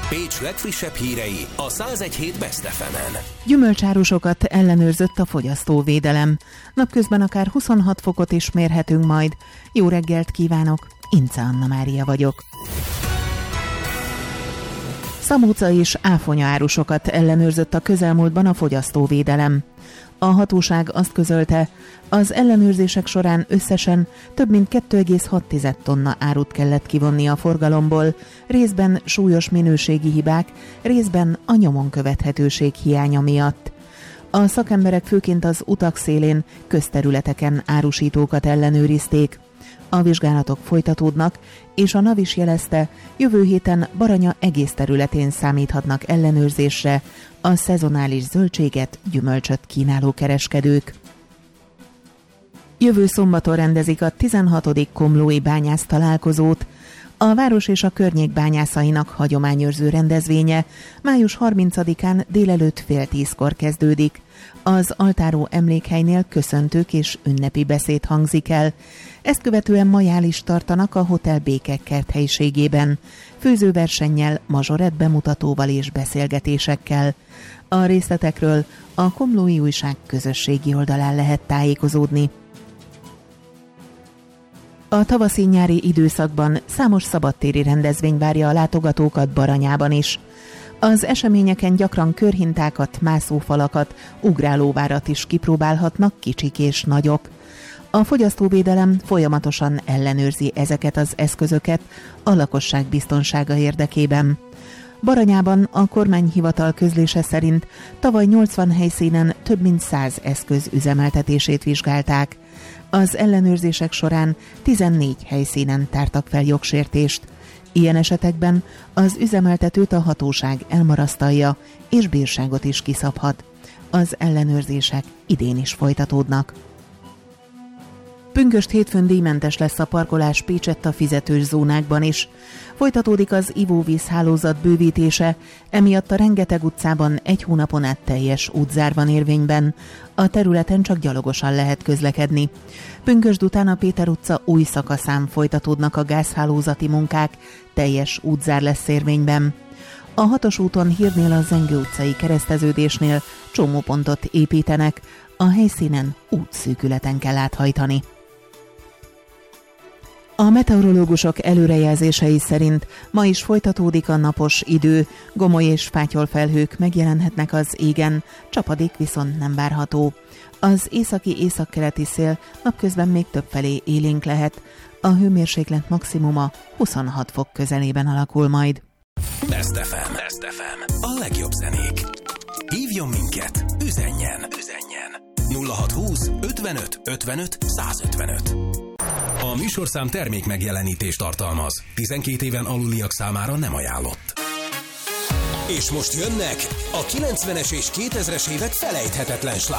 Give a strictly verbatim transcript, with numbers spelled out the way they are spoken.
Pécs legfrissebb hírei a száz egy hét Best ef emen. Gyümölcsárusokat ellenőrzött a fogyasztóvédelem. Napközben akár huszonhat fokot is mérhetünk majd. Jó reggelt kívánok, Ince Anna Mária vagyok. Szamóca és áfonya árusokat ellenőrzött a közelmúltban a fogyasztóvédelem. A hatóság azt közölte, az ellenőrzések során összesen több mint két egész hat tonna árut kellett kivonni a forgalomból, részben súlyos minőségi hibák, részben a nyomon követhetőség hiánya miatt. A szakemberek főként az utak szélén, közterületeken árusítókat ellenőrizték. A vizsgálatok folytatódnak, és a NAV is jelezte, jövő héten Baranya egész területén számíthatnak ellenőrzésre a szezonális zöldséget, gyümölcsöt kínáló kereskedők. Jövő szombaton rendezik a tizenhatodik komlói bányász találkozót. A város és a környék bányászainak hagyományőrző rendezvénye május harmincadikán délelőtt fél tízkor kezdődik. Az Altáró emlékhelynél köszöntők és ünnepi beszéd hangzik el. Ezt követően majál is tartanak a Hotel Békek kert helyiségében, főzőversennyel, mazsorett bemutatóval és beszélgetésekkel. A részletekről a Komlói Újság közösségi oldalán lehet tájékozódni. A tavaszi-nyári időszakban számos szabadtéri rendezvény várja a látogatókat Baranyában is. Az eseményeken gyakran körhintákat, mászófalakat, ugrálóvárat is kipróbálhatnak kicsik és nagyok. A fogyasztóvédelem folyamatosan ellenőrzi ezeket az eszközöket a lakosság biztonsága érdekében. Baranyában a kormányhivatal közlése szerint tavaly nyolcvan helyszínen több mint száz eszköz üzemeltetését vizsgálták. Az ellenőrzések során tizennégy helyszínen tártak fel jogsértést. Ilyen esetekben az üzemeltetőt a hatóság elmarasztalja, és bírságot is kiszabhat. Az ellenőrzések idén is folytatódnak. Pünkösd hétfőn díjmentes lesz a parkolás Pécsett fizetős zónákban is. Folytatódik az ivóvíz hálózat bővítése, emiatt a Rengeteg utcában egy hónapon át teljes útzár van érvényben. A területen csak gyalogosan lehet közlekedni. Pünkösd után a Péter utca új szakaszán folytatódnak a gázhálózati munkák, teljes útzár lesz érvényben. A hatos úton hírnél a Zengő utcai kereszteződésnél csomópontot építenek, a helyszínen útszűkületen kell áthajtani. A meteorológusok előrejelzései szerint ma is folytatódik a napos idő, gomoly és fátyolfelhők megjelenhetnek az égen, csapadék viszont nem várható. Az északi-északkeleti szél napközben még többfelé élénk lehet, a hőmérséklet maximuma huszonhat fok közelében alakul majd. Best ef em. Best ef em. A legjobb zenék. Hívjon minket, üzenjen, üzenjen. nulla hat húsz ötvenöt ötvenöt százötvenöt. A műsorszám termék megjelenítést tartalmaz. tizenkét éven aluliak számára nem ajánlott. És most jönnek a kilencvenes és kétezres évek felejthetetlen slágerei.